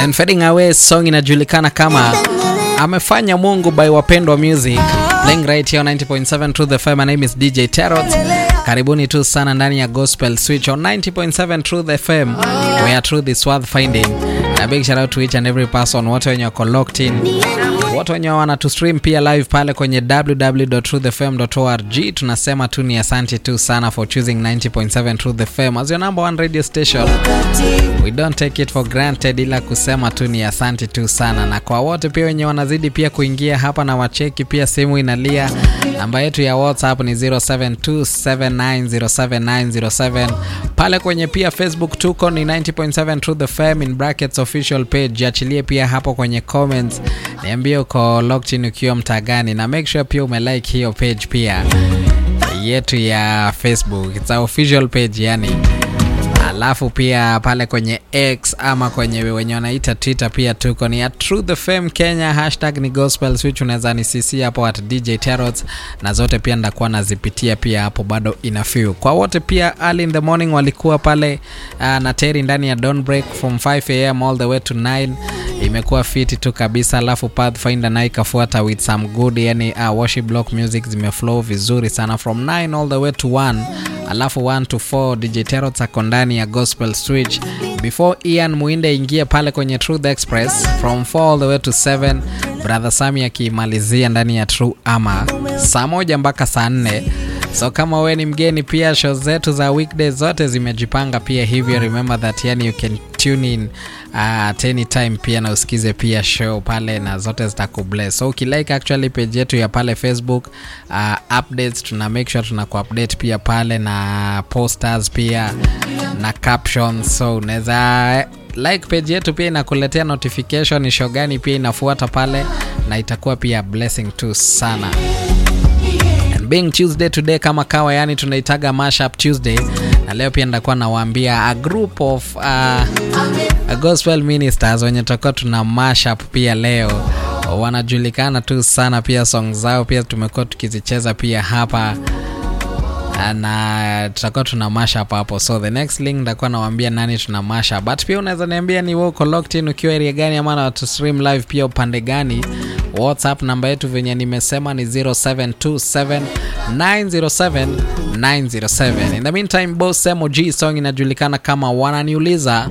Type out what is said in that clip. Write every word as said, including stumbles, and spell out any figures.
And Fading Away song inajulikana kama Amefanya Mungu by Wapendwa Music, playing right here on ninety point seven Truth F M. My name is D J Tarot. Karibuni tu sana ndani ya Gospel Switch on ninety point seven Truth F M, where truth is worth finding. A big shout out to each and every person wote wenye wako locked in, wote wenye wana to stream pia live pale kwenye w w w dot truth f m dot org. Tunasema tu ni asante tu sana for choosing ninety point seven Truth F M as your number one radio station. We don't take it for granted, ila kusema tu ni asante tu sana. Na kwa wote pia wenye wanazidi pia kuingia hapa na wacheki pia simu inalia. Namba yetu ya WhatsApp ni zero seven two seven nine zero seven nine zero seven. Pale kwenye pia Facebook tuko ni ninety point seven Truth F M in brackets official page. Jiachilie pia hapo kwenye comments, niambie uko locked in ukiwa mtaa gani, na make sure pia umelike hiyo page pia yetu ya Facebook. It's our official page yani. Alafu pia pale kwenye X ama kwenye wenye wanaita Twitter pia tuko ni at Truth F M Kenya, hashtag ni Gospel Switch. Unaweza ni C C hapo at D J Tarot, na zote pia ndakuwa nazipitia pia hapo, bado ina few. Kwa wote pia early in the morning walikuwa pale uh, na Terry ndani ya Dawn Break from five a m all the way to nine, imekuwa fiti tu kabisa. Alafu Pathfinder na ikafuata with some good yani uh, worship block music zimeflow vizuri sana from nine all the way to one. Alafu one to four D J Tarot ako ndani ya Gospel Switch before Ian Muinde ingie pale kwenye Truth Express from four all the way to seven. Brother Sami akimalizia ndani ya True Ama saa moja mpaka saa nne. So kama wewe ni mgeni pia, show zetu za weekdays zote zimejipanga pia hivyo. Remember that yani you can tune in uh, at any time pia na usikize pia show pale na zote zitakubless. So ukilike actually page yetu ya pale Facebook uh, updates, tuna make sure tunakuupdate pia pale na posters pia na captions. So unaweza like page yetu pia inakuletea notification ni show gani pia inafuata pale, na itakuwa pia blessing tu sana. Being Tuesday today kama kawa yani tunaitaga Mashup Tuesday, na leo pia ndakuwa nawaambia a group of uh, a gospel ministers wenye tutakuwa tuna mashup pia leo. Wanajulikana tu sana pia, songs zao pia tumekuwa tukizicheza pia hapa na tutakuwa tuna mashup hapo. So the next link ndakuwa nawaambia nani tuna mashup, but pia unaweza niambia ni wewe uko locked in ukiwa area gani ama na to stream live pia upande gani. WhatsApp namba yetu venye nimesema ni zero seven two seven nine zero seven nine zero seven. In the meantime, Boss M O G song inajulikana kama Wananiuliza.